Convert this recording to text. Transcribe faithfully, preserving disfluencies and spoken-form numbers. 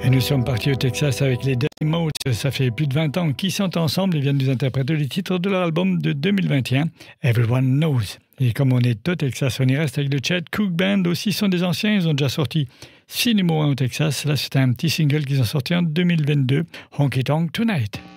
Et nous sommes partis au Texas avec les Dirty Motes. Ça fait plus de vingt ans qu'ils sont ensemble et viennent nous interpréter les titres de leur album de deux mille vingt et un, Everyone Knows. Et comme on est au Texas, on y reste avec le Chad Cooke Band. Aussi, sont des anciens. Ils ont déjà sorti six numéros un au Texas. Là, c'est un petit single qu'ils ont sorti en deux mille vingt-deux, Honky Tonk Tonight.